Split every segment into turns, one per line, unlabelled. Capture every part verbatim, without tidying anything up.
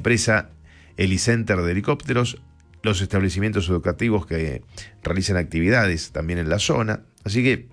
empresa Helicenter de helicópteros, los establecimientos educativos que realizan actividades también en la zona, así que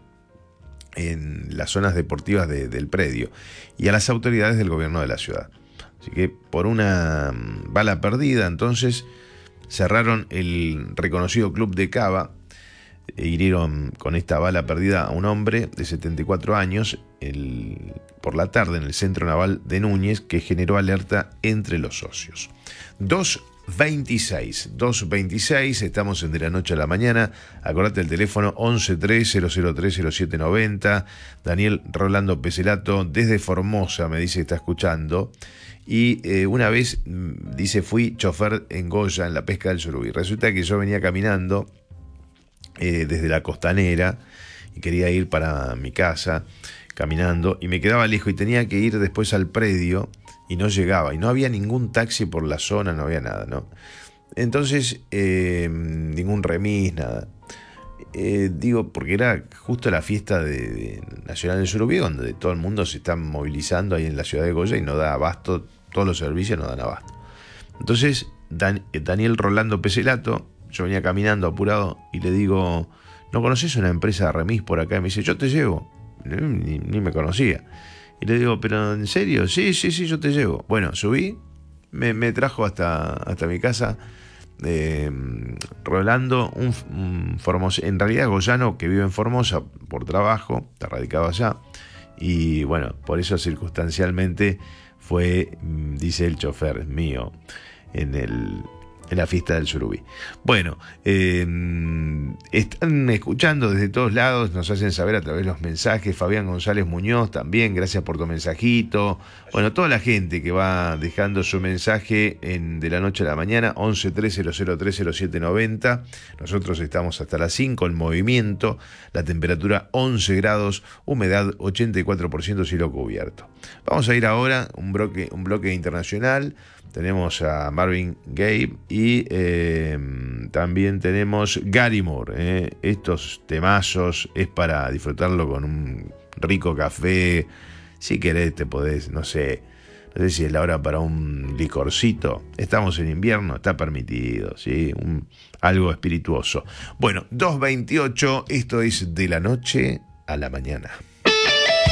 en las zonas deportivas de, del predio, y a las autoridades del gobierno de la ciudad. Así que por una bala perdida, entonces, cerraron el reconocido club de Cava, e hirieron con esta bala perdida a un hombre de setenta y cuatro años el, por la tarde en el centro naval de Núñez, que generó alerta entre los socios. dos veintiséis, dos veintiséis, estamos en De la Noche a la Mañana. Acordate el teléfono once tres cero cero tres cero siete noventa. Daniel Rolando Peselato desde Formosa me dice que está escuchando. Y eh, una vez, dice, fui chofer en Goya, en la pesca del surubí. Resulta que yo venía caminando eh, desde la costanera y quería ir para mi casa caminando y me quedaba lejos y tenía que ir después al predio y no llegaba, y no había ningún taxi por la zona, no había nada, ¿no? Entonces, eh, ningún remis, nada. Eh, digo, porque era justo la fiesta de, de Nacional del Surubí, donde todo el mundo se está movilizando ahí en la ciudad de Goya y no da abasto, todos los servicios no dan abasto. Entonces, Dan, Daniel Rolando Peselato, yo venía caminando apurado y le digo, ¿no conoces una empresa de remis por acá? Y me dice, yo te llevo. Ni, ni me conocía. Y le digo, ¿pero en serio? Sí, sí, sí, yo te llevo. Bueno, subí, me, me trajo hasta, hasta mi casa, eh, Rolando, un, un Formosa, en realidad goyano que vive en Formosa por trabajo, está radicado allá, y bueno, por eso circunstancialmente fue, dice el chofer mío, en el... en la fiesta del surubí. Bueno, eh, están escuchando desde todos lados, nos hacen saber a través de los mensajes. Fabián González Muñoz también, gracias por tu mensajito. Bueno, toda la gente que va dejando su mensaje en De la Noche a la Mañana, once tres cero cero tres cero siete noventa. Nosotros estamos hasta las cinco en movimiento, la temperatura once grados, humedad ochenta y cuatro por ciento, cielo cubierto. Vamos a ir ahora un bloque, un bloque internacional. Tenemos a Marvin Gaye y eh, también tenemos Gary Moore. Eh. Estos temazos es para disfrutarlo con un rico café. Si querés te podés, no sé, no sé si es la hora para un licorcito. Estamos en invierno, está permitido, ¿sí? Un, algo espirituoso. Bueno, dos veintiocho, esto es De la Noche a la Mañana.